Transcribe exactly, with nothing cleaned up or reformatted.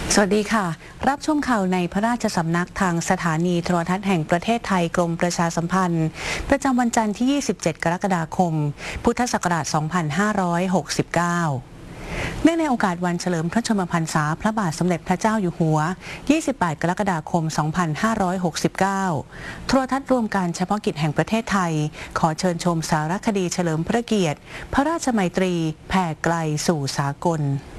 สวัสดีค่ะรับชมข่าวในพระราชสำนักทางสถานีโทรทัศน์แห่งประเทศไทยกรมประชาสัมพันธ์ประจำวันจันทร์ที่ ยี่สิบเจ็ด กรกฎาคม พุทธศักราช สองพันห้าร้อยหกสิบเก้า เนื่องในโอกาสวันเฉลิมพระชนมพรรษาพระบาทสมเด็จพระเจ้าอยู่หัว ยี่สิบแปด กรกฎาคม สองพันห้าร้อยหกสิบเก้า โทรทัศน์รวมการเฉพาะกิจแห่งประเทศไทยขอเชิญชมสารคดีเฉลิมพระเกียรติพระราชมัยตรีแผ่ไกลสู่สากล